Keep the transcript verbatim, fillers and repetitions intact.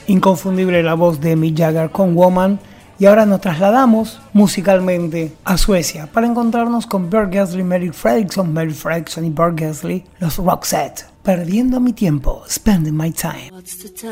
Inconfundible la voz de Mick Jagger con Woman. Y ahora nos trasladamos musicalmente a Suecia para encontrarnos con Björn Gessle, Mary Fredriksson, Mary Fredriksson y Björn Gessle, los Roxette. Perdiendo mi tiempo, spending my time.